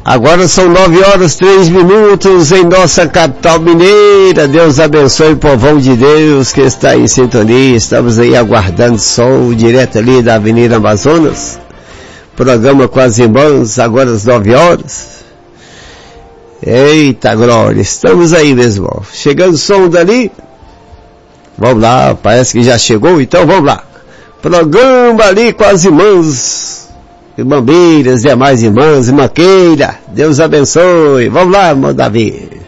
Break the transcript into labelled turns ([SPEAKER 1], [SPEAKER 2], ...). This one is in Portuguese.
[SPEAKER 1] Agora são 9h03 em nossa capital mineira. Deus abençoe o povão de Deus que está em sintonia. Estamos aí aguardando sol direto ali da Avenida Amazonas. Programa com as irmãs, agora às 9h. Eita glória, estamos aí mesmo. Chegando o som dali. Vamos lá, parece que já chegou, então vamos lá. Programa ali com as irmãs. Irmã Beiras, demais irmãs, irmã Keira, Deus abençoe. Vamos lá, irmão Davi.